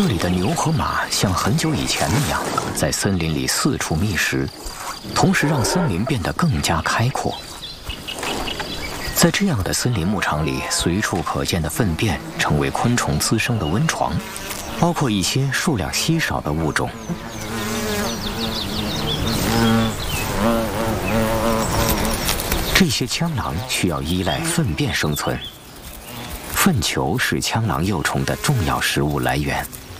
这里的牛和马像很久以前那样，在森林里四处觅食，同时让森林变得更加开阔。在这样的森林牧场里，随处可见的粪便成为昆虫滋生的温床，包括一些数量稀少的物种。这些枪狼需要依赖粪便生存，粪球是枪狼幼虫的重要食物来源。